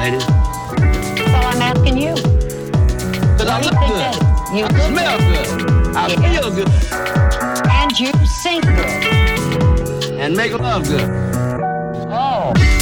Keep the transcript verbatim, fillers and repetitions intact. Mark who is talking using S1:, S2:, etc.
S1: ladies?
S2: Well, I'm asking you.
S1: Because I look good.
S2: You
S1: I smell good. I
S2: yes.
S1: feel good.
S2: And you sing good.
S1: And make love good.
S2: Oh.